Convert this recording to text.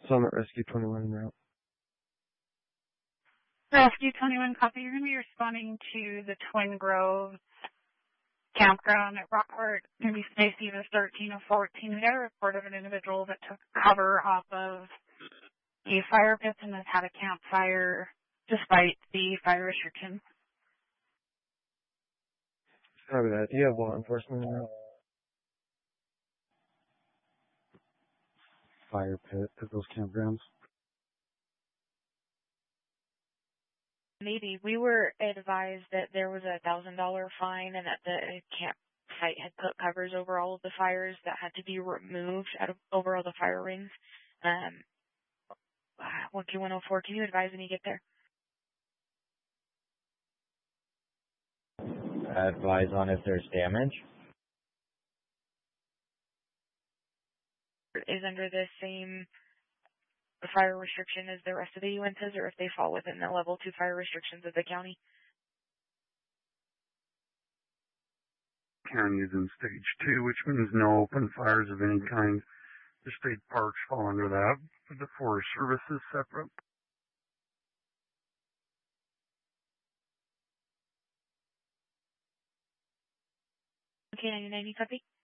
Summit Rescue 21 en route. Rescue 21, copy. You're going to be responding to the Twin Groves campground at Rockport. It's going to be space either 13 or 14. We got a report of an individual that took cover off of a fire pit and has had a campfire despite the fire restrictions. Copy that. Do you have law enforcement en route? Fire pit at those campgrounds. Maybe. We were advised that there was a $1,000 fine and that the campsite had put covers over all of the fires that had to be removed over all the fire rings. 1Q104, can you advise when you get there? Advise on if there's damage. Is under the same fire restriction as the rest of the Uintas, or if they fall within the level 2 fire restrictions of the county? County is in stage 2, which means no open fires of any kind. The state parks fall under that, but the Forest Service is separate. Okay, 99, you copy?